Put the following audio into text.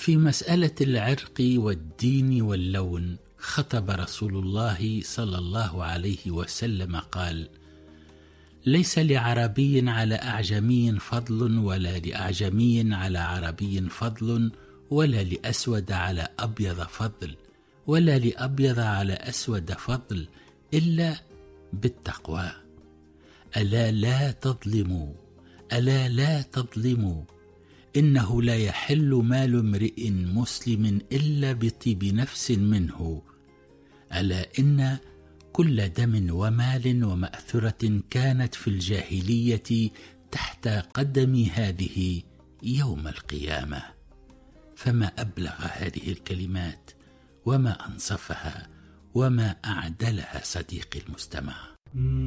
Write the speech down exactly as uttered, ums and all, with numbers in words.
في مسألة العرق والدين واللون خطب رسول الله صلى الله عليه وسلم قال: ليس لعربي على أعجمي فضل، ولا لأعجمي على عربي فضل، ولا لأسود على أبيض فضل، ولا لأبيض على أسود فضل، إلا بالتقوى. ألا لا تظلموا، ألا لا تظلموا، إنه لا يحل مال امرئ مسلم إلا بطيب نفس منه. ألا إن كل دم ومال ومأثرة كانت في الجاهلية تحت قدم هذه يوم القيامة. فما أبلغ هذه الكلمات، وما أنصفها، وما أعدلها صديقي المستمع.